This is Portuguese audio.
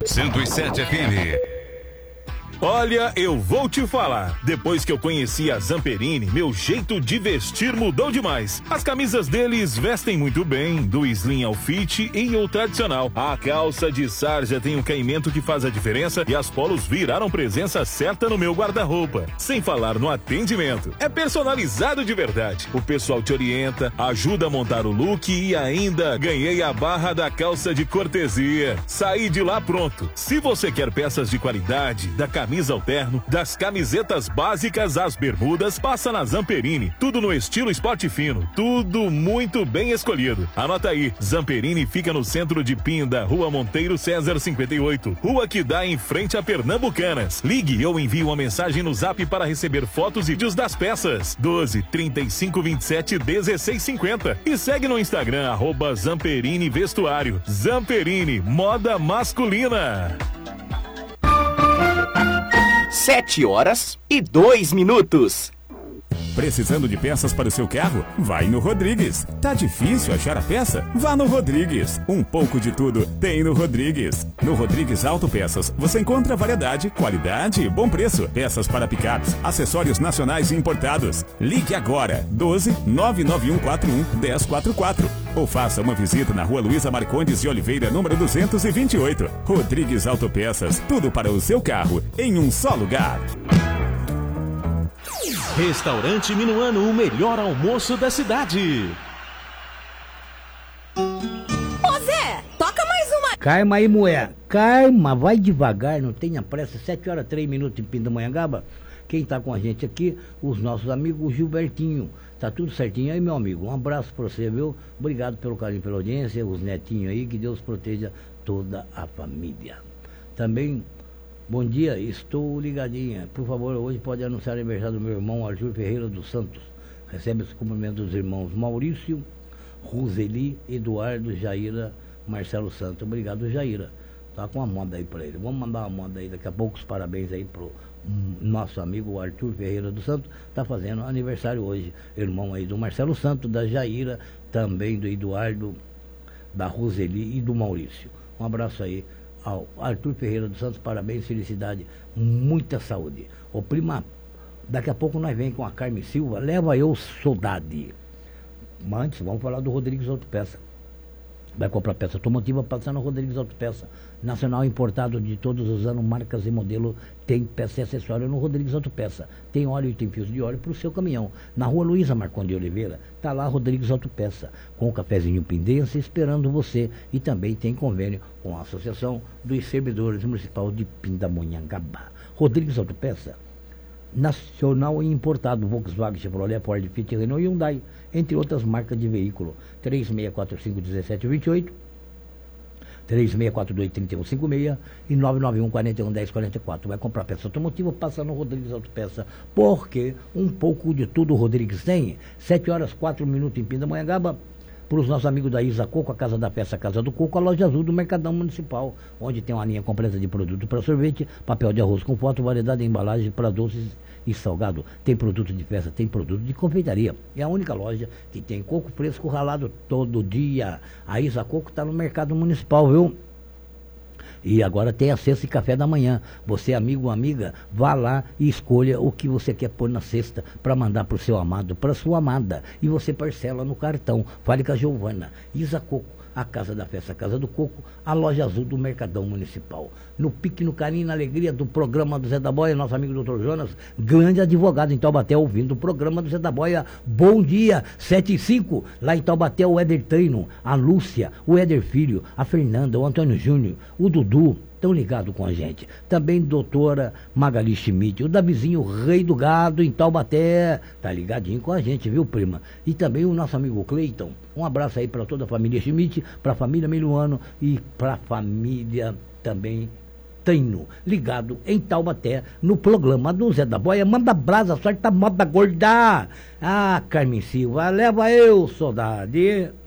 107 FM. Olha, eu vou te falar. Depois que eu conheci a Zamperini, meu jeito de vestir mudou demais. As camisas deles vestem muito bem, do slim ao fit e o tradicional. A calça de sarja tem um caimento que faz a diferença e as polos viraram presença certa no meu guarda-roupa. Sem falar no atendimento. É personalizado de verdade. O pessoal te orienta, ajuda a montar o look e ainda ganhei a barra da calça de cortesia. Saí de lá pronto. Se você quer peças de qualidade, da camisa ao terno, das camisetas básicas às bermudas, passa na Zamperini. Tudo no estilo esporte fino, tudo muito bem escolhido. Anota aí, Zamperini fica no centro de Pinda, Rua Monteiro César 58, rua que dá em frente a Pernambucanas. Ligue ou envie uma mensagem no Zap para receber fotos e vídeos das peças. 12 35 27 16 50 e segue no Instagram @Zamperini Vestuário. Zamperini, moda masculina. 7h02. Precisando de peças para o seu carro? Vai no Rodrigues. Tá difícil achar a peça? Vá no Rodrigues. Um pouco de tudo tem no Rodrigues. No Rodrigues Autopeças você encontra variedade, qualidade e bom preço. Peças para picapes, acessórios nacionais e importados. Ligue agora 12 99141 1044 ou faça uma visita na Rua Luísa Marcondes de Oliveira, número 228. Rodrigues Autopeças, tudo para o seu carro em um só lugar. Restaurante Minuano, o melhor almoço da cidade. Ô Zé, toca mais uma. Calma aí, mulher. Calma, vai devagar, não tenha pressa. 7h03 em Pindamonhangaba. Quem tá com a gente aqui, os nossos amigos, o Gilbertinho. Tá tudo certinho aí, meu amigo. Um abraço pra você, viu? Obrigado pelo carinho, pela audiência, os netinhos aí, que Deus proteja toda a família. Também... Bom dia, estou ligadinha. Por favor, hoje pode anunciar o aniversário do meu irmão Arthur Ferreira dos Santos. Recebe os cumprimentos dos irmãos Maurício, Roseli, Eduardo, Jaira, Marcelo Santos. Obrigado, Jaira. Tá com uma moda aí para ele. Vamos mandar uma moda aí daqui a pouco, os parabéns aí pro nosso amigo Arthur Ferreira dos Santos. Tá fazendo aniversário hoje. Irmão aí do Marcelo Santos, da Jaira, também do Eduardo, da Roseli e do Maurício. Um abraço aí ao Arthur Ferreira dos Santos, parabéns, felicidade, muita saúde. Ô prima, daqui a pouco nós vem com a Carmen Silva, leva eu saudade. Mas antes, vamos falar do Rodrigues Autopeça. Vai comprar peça automotiva, passa no Rodrigues Autopeça. Nacional importado de todos os anos, marcas e modelo, tem peça e acessório no Rodrigues Autopeça. Tem óleo e tem fios de óleo para o seu caminhão. Na Rua Luísa Marcondes de Oliveira, tá lá Rodrigues Autopeça, com o cafezinho Pindense esperando você. E também tem convênio com a Associação dos Servidores Municipal de Pindamonhangaba. Rodrigues Autopeça, nacional e importado, Volkswagen, Chevrolet, Ford, Fiat, Renault e Hyundai, entre outras marcas de veículo. 3645-1728, 3642-3156 e 991-41-1044. Vai comprar peça automotiva, passa no Rodrigues Autopeça, porque um pouco de tudo o Rodrigues tem. 7h04 em Pindamonhangaba. Para os nossos amigos da Isa Coco, a Casa da Peça, a Casa do Coco, a Loja Azul do Mercadão Municipal, onde tem uma linha completa de produto para sorvete, papel de arroz com foto, variedade de embalagem para doces e salgado. Tem produto de festa, tem produto de confeitaria. É a única loja que tem coco fresco ralado todo dia. A Isa Coco está no Mercado Municipal, viu? E agora tem a cesta e café da manhã. Você, amigo ou amiga, vá lá e escolha o que você quer pôr na cesta para mandar para o seu amado, para sua amada. E você parcela no cartão. Fale com a Giovana. Isa Coco, a Casa da Festa, a Casa do Coco, a Loja Azul do Mercadão Municipal. No pique, no carinho, na alegria do programa do Zé da Boia, nosso amigo Dr. Jonas, grande advogado em Taubaté, ouvindo o programa do Zé da Boia. Bom dia, 7h05, lá em Taubaté, o Éder Treino, a Lúcia, o Éder Filho, a Fernanda, o Antônio Júnior, o Dudu, estão ligados com a gente. Também doutora Magali Schmidt, o Davizinho, rei do gado em Taubaté, tá ligadinho com a gente, viu, prima? E também o nosso amigo Cleiton. Um abraço aí para toda a família Schmidt, para a família Miluano e para a família também Taino, ligado em Taubaté, no programa do Zé da Boia. Manda brasa, sorte da moda gorda. Ah, Carmen Silva, leva eu, saudade.